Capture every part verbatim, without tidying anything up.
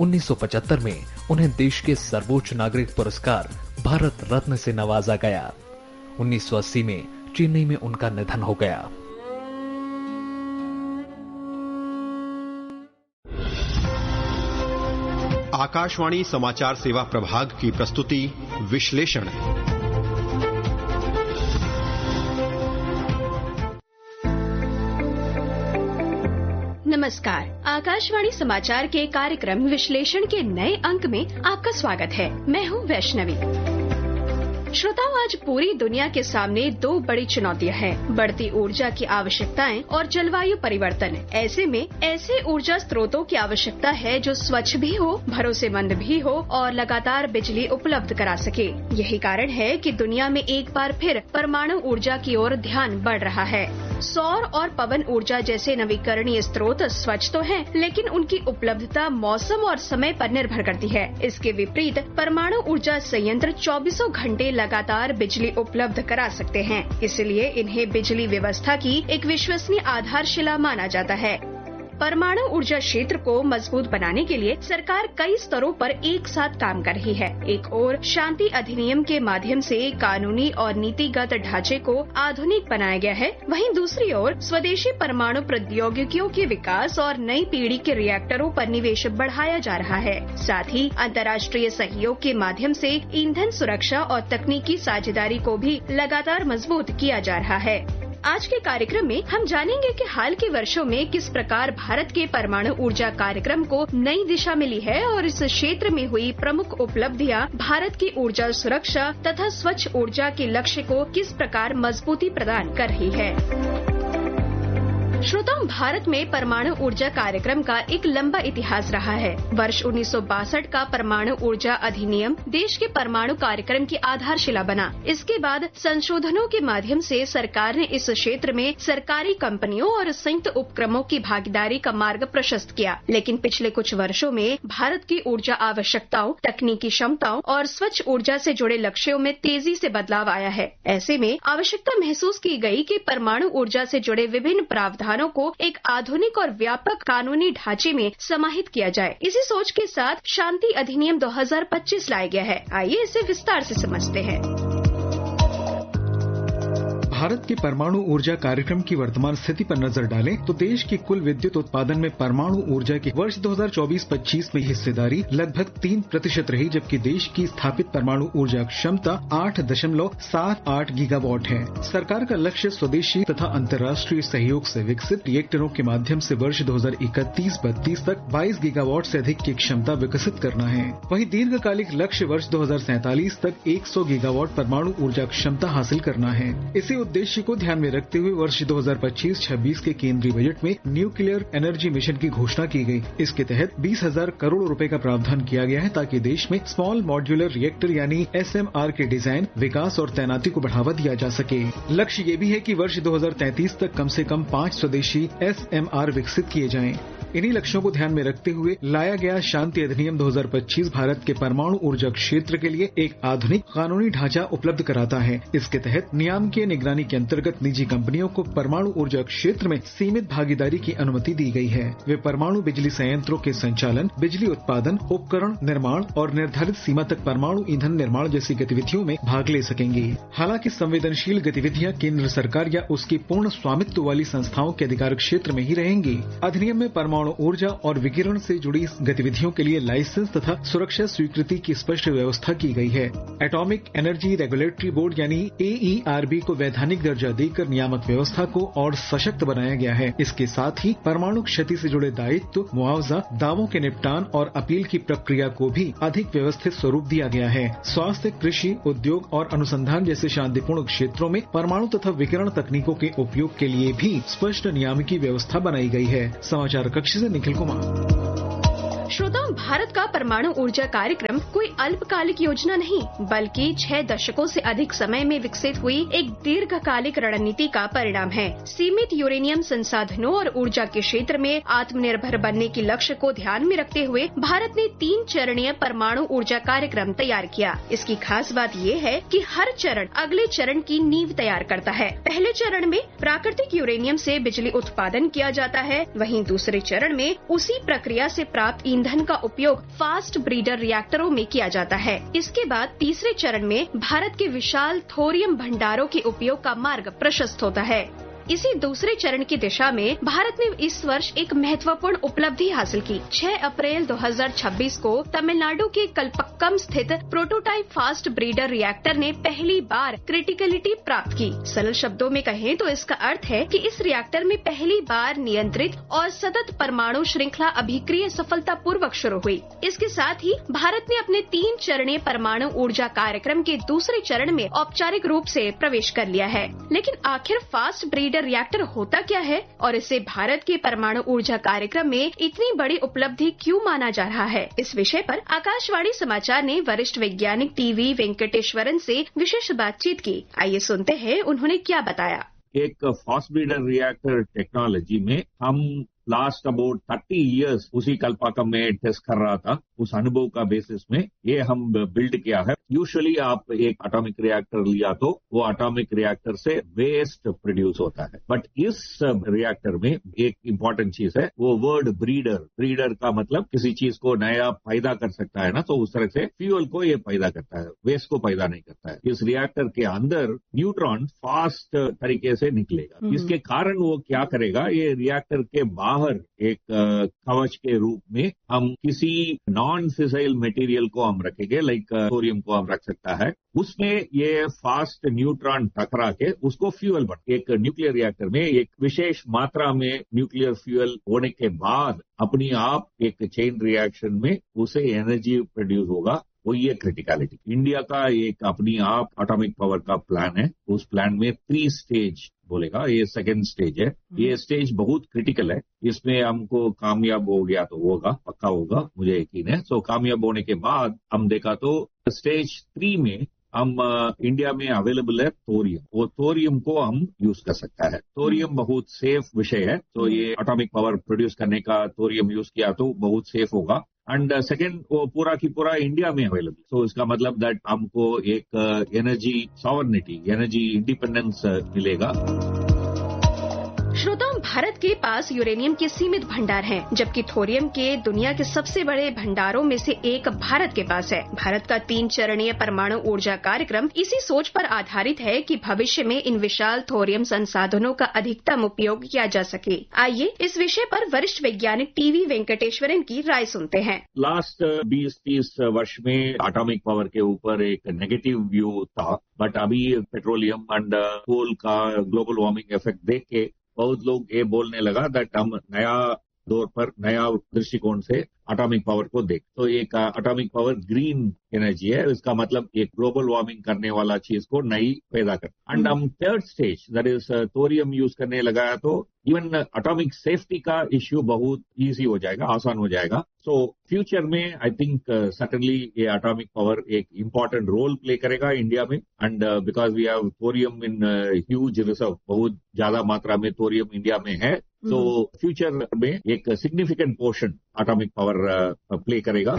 उन्नीस सौ पचहत्तर में उन्हें देश के सर्वोच्च नागरिक पुरस्कार भारत रत्न से नवाजा गया। उन्नीस सौ अस्सी में चेन्नई में उनका निधन हो गया। आकाशवाणी समाचार सेवा प्रभाग की प्रस्तुति विश्लेषण। नमस्कार, आकाशवाणी समाचार के कार्यक्रम विश्लेषण के नए अंक में आपका स्वागत है। मैं हूँ वैष्णवी। श्रोताओं, आज पूरी दुनिया के सामने दो बड़ी चुनौतियां हैं, बढ़ती ऊर्जा की आवश्यकताएं और जलवायु परिवर्तन। ऐसे में ऐसे ऊर्जा स्रोतों की आवश्यकता है जो स्वच्छ भी हो, भरोसेमंद भी हो और लगातार बिजली उपलब्ध करा सके। यही कारण है कि दुनिया में एक बार फिर परमाणु ऊर्जा की ओर ध्यान बढ़ रहा है। सौर और पवन ऊर्जा जैसे नवीकरणीय स्रोत स्वच्छ तो हैं, लेकिन उनकी उपलब्धता मौसम और समय पर निर्भर करती है। इसके विपरीत परमाणु ऊर्जा संयंत्र चौबीसों घंटे लगातार बिजली उपलब्ध करा सकते हैं, इसलिए इन्हें बिजली व्यवस्था की एक विश्वसनीय आधारशिला माना जाता है। परमाणु ऊर्जा क्षेत्र को मजबूत बनाने के लिए सरकार कई स्तरों पर एक साथ काम कर रही है। एक ओर शांति अधिनियम के माध्यम से कानूनी और नीतिगत ढांचे को आधुनिक बनाया गया है, वहीं दूसरी ओर स्वदेशी परमाणु प्रौद्योगिकियों के विकास और नई पीढ़ी के रिएक्टरों पर निवेश बढ़ाया जा रहा है। साथ ही अंतर्राष्ट्रीय सहयोग के माध्यम से ईंधन सुरक्षा और तकनीकी साझेदारी को भी लगातार मजबूत किया जा रहा है। आज के कार्यक्रम में हम जानेंगे कि हाल के वर्षों में किस प्रकार भारत के परमाणु ऊर्जा कार्यक्रम को नई दिशा मिली है और इस क्षेत्र में हुई प्रमुख उपलब्धियां भारत की ऊर्जा सुरक्षा तथा स्वच्छ ऊर्जा के लक्ष्य को किस प्रकार मजबूती प्रदान कर रही है। श्रोताओं, भारत में परमाणु ऊर्जा कार्यक्रम का एक लंबा इतिहास रहा है। वर्ष उन्नीस सौ बासठ का परमाणु ऊर्जा अधिनियम देश के परमाणु कार्यक्रम की आधारशिला बना। इसके बाद संशोधनों के माध्यम से सरकार ने इस क्षेत्र में सरकारी कंपनियों और संयुक्त उपक्रमों की भागीदारी का मार्ग प्रशस्त किया। लेकिन पिछले कुछ वर्षों में भारत की ऊर्जा आवश्यकताओं, तकनीकी क्षमताओं और स्वच्छ ऊर्जा से जुड़े लक्ष्यों में तेजी से बदलाव आया है। ऐसे में आवश्यकता महसूस की गई कि परमाणु ऊर्जा से जुड़े विभिन्न प्रावधान को एक आधुनिक और व्यापक कानूनी ढांचे में समाहित किया जाए। इसी सोच के साथ शांति अधिनियम दो हज़ार पच्चीस लाया गया है। आइए इसे विस्तार से समझते हैं। भारत के परमाणु ऊर्जा कार्यक्रम की वर्तमान स्थिति पर नजर डालें तो देश की कुल विद्युत उत्पादन में परमाणु ऊर्जा की वर्ष दो हज़ार चौबीस पच्चीस में हिस्सेदारी लगभग तीन प्रतिशत रही, जबकि देश की स्थापित परमाणु ऊर्जा क्षमता आठ दशमलव सात आठ गीगावाट है। सरकार का लक्ष्य स्वदेशी तथा अंतर्राष्ट्रीय सहयोग से विकसित रिएक्टरों के माध्यम से वर्ष दो हज़ार इकतीस बत्तीस तक बाईस गीगावाट से अधिक की क्षमता विकसित करना है। वहीं दीर्घकालिक लक्ष्य वर्ष दो हज़ार सैंतालीस तक सौ गीगावाट परमाणु ऊर्जा क्षमता हासिल करना है। इसी उद्देश्य को ध्यान में रखते हुए वर्ष दो हज़ार पच्चीस छब्बीस के केंद्रीय बजट में न्यूक्लियर एनर्जी मिशन की घोषणा की गई। इसके तहत बीस हजार करोड़ रुपए का प्रावधान किया गया है ताकि देश में स्मॉल मॉड्यूलर रिएक्टर यानी एस एम आर के डिजाइन, विकास और तैनाती को बढ़ावा दिया जा सके। लक्ष्य ये भी है कि वर्ष दो हज़ार तैंतीस तक कम से कम पांच स्वदेशी एस एम आर विकसित किए जाएं। इन्हीं लक्ष्यों को ध्यान में रखते हुए लाया गया शांति अधिनियम दो हज़ार पच्चीस भारत के परमाणु ऊर्जा क्षेत्र के लिए एक आधुनिक कानूनी ढांचा उपलब्ध कराता है। इसके तहत नियामकीय निगरानी के अंतर्गत निजी कंपनियों को परमाणु ऊर्जा क्षेत्र में सीमित भागीदारी की अनुमति दी गई है। वे परमाणु बिजली संयंत्रों के संचालन, बिजली उत्पादन, उपकरण निर्माण और निर्धारित सीमा तक परमाणु ईंधन निर्माण जैसी गतिविधियों में भाग ले सकेंगे। हालांकि संवेदनशील गतिविधियां केंद्र सरकार या उसकी पूर्ण स्वामित्व वाली संस्थाओं के अधिकार क्षेत्र में ही रहेंगी। अधिनियम में परमाणु ऊर्जा और विकिरण से जुड़ी गतिविधियों के लिए लाइसेंस तथा सुरक्षा स्वीकृति की स्पष्ट व्यवस्था की गई है। एटॉमिक एनर्जी रेगुलेटरी बोर्ड यानी ए ई आर बी को वैधानिक दर्जा देकर नियामक व्यवस्था को और सशक्त बनाया गया है। इसके साथ ही परमाणु क्षति से जुड़े दायित्व, मुआवजा, दावों के निपटान और अपील की प्रक्रिया को भी अधिक व्यवस्थित स्वरूप दिया गया है। स्वास्थ्य, कृषि, उद्योग और अनुसंधान जैसे शांतिपूर्ण क्षेत्रों में परमाणु तथा विकिरण तकनीकों के उपयोग के लिए भी स्पष्ट नियामकी व्यवस्था बनाई गई है। समाचार कक्ष से निखिल कुमार। श्रोताओं, भारत का परमाणु ऊर्जा कार्यक्रम कोई अल्पकालिक योजना नहीं, बल्कि छह दशकों से अधिक समय में विकसित हुई एक दीर्घकालिक रणनीति का परिणाम है। सीमित यूरेनियम संसाधनों और ऊर्जा के क्षेत्र में आत्मनिर्भर बनने के लक्ष्य को ध्यान में रखते हुए भारत ने तीन चरणीय परमाणु ऊर्जा कार्यक्रम तैयार किया। इसकी खास बात ये है कि हर चरण अगले चरण की नींव तैयार करता है। पहले चरण में प्राकृतिक यूरेनियम से बिजली उत्पादन किया जाता है, वहीं दूसरे चरण में उसी प्रक्रिया से प्राप्त ईंधन का उपयोग फास्ट ब्रीडर रिएक्टरों में किया जाता है। इसके बाद तीसरे चरण में भारत के विशाल थोरियम भंडारों के उपयोग का मार्ग प्रशस्त होता है। इसी दूसरे चरण की दिशा में भारत ने इस वर्ष एक महत्वपूर्ण उपलब्धि हासिल की। छह अप्रैल दो हज़ार छब्बीस को तमिलनाडु के कल्पक्कम स्थित प्रोटोटाइप फास्ट ब्रीडर रिएक्टर ने पहली बार क्रिटिकलिटी प्राप्त की। सरल शब्दों में कहें तो इसका अर्थ है कि इस रिएक्टर में पहली बार नियंत्रित और सतत परमाणु श्रृंखला अभिक्रिया सफलतापूर्वक शुरू हुई। इसके साथ ही भारत ने अपने तीन चरणीय परमाणु ऊर्जा कार्यक्रम के दूसरे चरण में औपचारिक रूप से प्रवेश कर लिया है। लेकिन आखिर फास्ट ब्रीडर रिएक्टर होता क्या है और इसे भारत के परमाणु ऊर्जा कार्यक्रम में इतनी बड़ी उपलब्धि क्यों माना जा रहा है, इस विषय पर आकाशवाणी समाचार ने वरिष्ठ वैज्ञानिक टीवी वेंकटेश्वरन से विशेष बातचीत की। आइए सुनते हैं उन्होंने क्या बताया। एक फास्ट ब्रीडर रिएक्टर टेक्नोलॉजी में हम लास्ट अबाउट थर्टी इयर्स उसी कल्पाकम में टेस्ट कर रहा था। उस अनुभव का बेसिस में ये हम बिल्ड किया है। यूजुअली आप एक एटॉमिक रिएक्टर लिया तो वो एटॉमिक रिएक्टर से वेस्ट प्रोड्यूस होता है, बट इस रिएक्टर में एक इम्पॉर्टेंट चीज है वो वर्ड ब्रीडर। ब्रीडर का मतलब किसी चीज को नया पैदा कर सकता है ना, तो उस तरह से फ्यूल को ये पैदा करता है, वेस्ट को पैदा नहीं करता है। इस रिएक्टर के अंदर न्यूट्रॉन फास्ट तरीके से निकलेगा। इसके कारण वो क्या करेगा, ये रिएक्टर के बाहर एक कवच के रूप में हम किसी नॉन फिसाइल मटेरियल को हम रखेंगे, लाइक थोरियम को हम रख सकता है। उसमें ये फास्ट न्यूट्रॉन टकरा के उसको फ्यूल बन, एक न्यूक्लियर रिएक्टर में एक विशेष मात्रा में न्यूक्लियर फ्यूल होने के बाद अपनी आप एक चेन रिएक्शन में उसे एनर्जी प्रोड्यूस होगा। वो ये क्रिटिकलिटी इंडिया का एक अपनी आप एटॉमिक पावर का प्लान है। उस प्लान में थ्री स्टेज बोलेगा, ये सेकेंड स्टेज है। ये स्टेज बहुत क्रिटिकल है। इसमें हमको कामयाब हो गया तो होगा, पक्का होगा, मुझे यकीन है। सो कामयाब होने के बाद हम देखा तो स्टेज थ्री में हम इंडिया में अवेलेबल है थोरियम। वो थोरियम को हम यूज कर सकता है। थोरियम बहुत सेफ विषय है, तो ये एटॉमिक पावर प्रोड्यूस करने का थोरियम यूज किया तो बहुत सेफ होगा। एंड सेकेंड, वो पूरा की पूरा इंडिया में अवेलेबल। तो इसका मतलब दैट हमको एक एनर्जी सॉवरेनिटी, एनर्जी इंडिपेंडेंस मिलेगा। श्रोताओं, भारत के पास यूरेनियम के सीमित भंडार हैं, जबकि थोरियम के दुनिया के सबसे बड़े भंडारों में से एक भारत के पास है। भारत का तीन चरणीय परमाणु ऊर्जा कार्यक्रम इसी सोच पर आधारित है कि भविष्य में इन विशाल थोरियम संसाधनों का अधिकतम उपयोग किया जा सके। आइए इस विषय पर वरिष्ठ वैज्ञानिक टीवी वेंकटेश्वरन की राय सुनते हैं। लास्ट बीस तीस वर्ष में एटॉमिक पावर के ऊपर एक नेगेटिव व्यू था, बट अभी पेट्रोलियम एंड कोल का ग्लोबल वार्मिंग इफेक्ट देख के बहुत लोग ये बोलने लगा दैट हम नया दौर पर नया दृष्टिकोण से एटॉमिक पावर को देख। तो एक एटॉमिक पावर ग्रीन एनर्जी है, इसका मतलब एक ग्लोबल वार्मिंग करने वाला चीज को नई पैदा कर। एंड हम third stage that is thorium use करने लगाया तो इवन एटॉमिक सेफ्टी का इश्यू बहुत इजी हो जाएगा, आसान हो जाएगा। सो फ्यूचर में आई थिंक सर्टनली ये एटॉमिक पावर एक इम्पॉर्टेंट रोल प्ले करेगा इंडिया में। And because we have thorium in huge reserve, बहुत ज्यादा मात्रा में थोरियम इंडिया में है। तो फ्यूचर में एक significant portion atomic power play करेगा।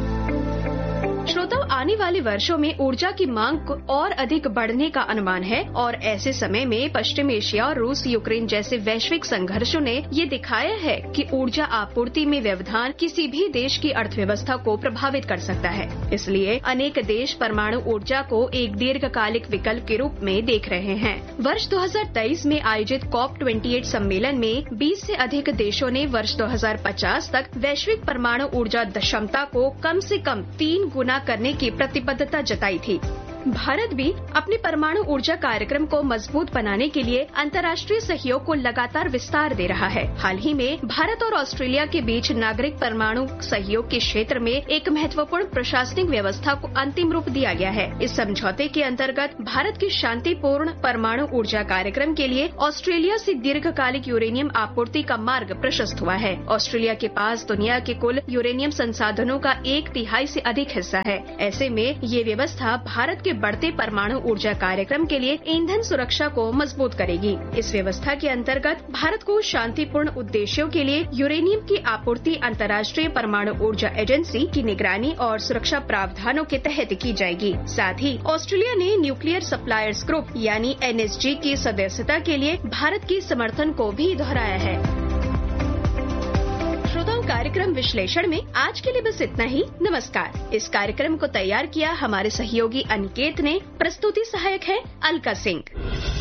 श्रोताओं, आने वाले वर्षों में ऊर्जा की मांग को और अधिक बढ़ने का अनुमान है और ऐसे समय में पश्चिम एशिया और रूस यूक्रेन जैसे वैश्विक संघर्षों ने ये दिखाया है कि ऊर्जा आपूर्ति में व्यवधान किसी भी देश की अर्थव्यवस्था को प्रभावित कर सकता है। इसलिए अनेक देश परमाणु ऊर्जा को एक दीर्घकालिक विकल्प के रूप में देख रहे हैं। वर्ष दो हज़ार तेईस में आयोजित कॉप अट्ठाईस सम्मेलन में बीस से अधिक देशों ने वर्ष दो हज़ार पचास तक वैश्विक परमाणु ऊर्जा क्षमता को कम से कम तीन गुना करने की प्रतिबद्धता जताई थी। भारत भी अपने परमाणु ऊर्जा कार्यक्रम को मजबूत बनाने के लिए अंतर्राष्ट्रीय सहयोग को लगातार विस्तार दे रहा है। हाल ही में भारत और ऑस्ट्रेलिया के बीच नागरिक परमाणु सहयोग के क्षेत्र में एक महत्वपूर्ण प्रशासनिक व्यवस्था को अंतिम रूप दिया गया है। इस समझौते के अंतर्गत भारत के शांतिपूर्ण परमाणु ऊर्जा कार्यक्रम के लिए ऑस्ट्रेलिया से दीर्घकालिक यूरेनियम आपूर्ति का मार्ग प्रशस्त हुआ है। ऑस्ट्रेलिया के पास दुनिया के कुल यूरेनियम संसाधनों का एक तिहाई से अधिक हिस्सा है। ऐसे में ये व्यवस्था भारत के बढ़ते परमाणु ऊर्जा कार्यक्रम के लिए ईंधन सुरक्षा को मजबूत करेगी। इस व्यवस्था के अंतर्गत भारत को शांतिपूर्ण उद्देश्यों के लिए यूरेनियम की आपूर्ति अंतर्राष्ट्रीय परमाणु ऊर्जा एजेंसी की निगरानी और सुरक्षा प्रावधानों के तहत की जाएगी। साथ ही ऑस्ट्रेलिया ने न्यूक्लियर सप्लायर्स ग्रुप यानी एन एस जी की सदस्यता के लिए भारत के समर्थन को भी दोहराया है। श्रोताओं, कार्यक्रम विश्लेषण में आज के लिए बस इतना ही। नमस्कार। इस कार्यक्रम को तैयार किया हमारे सहयोगी अनिकेत ने। प्रस्तुति सहायक है अलका सिंह।